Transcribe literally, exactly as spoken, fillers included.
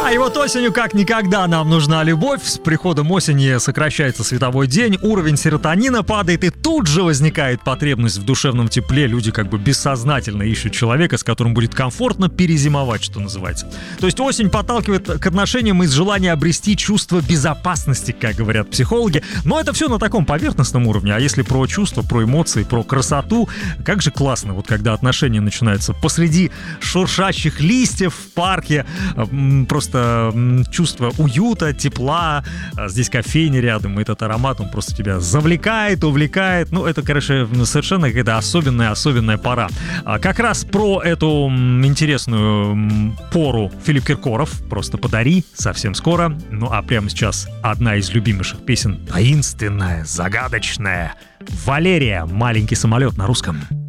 Да, и вот осенью как никогда нам нужна любовь. С приходом осени сокращается световой день, уровень серотонина падает, и тут же возникает потребность в душевном тепле. Люди как бы бессознательно ищут человека, с которым будет комфортно перезимовать, что называется. То есть осень подталкивает к отношениям из желания обрести чувство безопасности, как говорят психологи. Но это все на таком поверхностном уровне. А если про чувства, про эмоции, про красоту, как же классно, вот когда отношения начинаются посреди шуршащих листьев в парке, просто чувство уюта, тепла, здесь кофейня рядом, и этот аромат, он просто тебя завлекает, увлекает. Ну, это, короче, совершенно какая-то особенная-особенная пора. Как раз про эту интересную пору Филипп Киркоров «Просто подари» совсем скоро. Ну, а прямо сейчас одна из любимейших песен, таинственная, загадочная, «Валерия. Маленький самолет» на русском.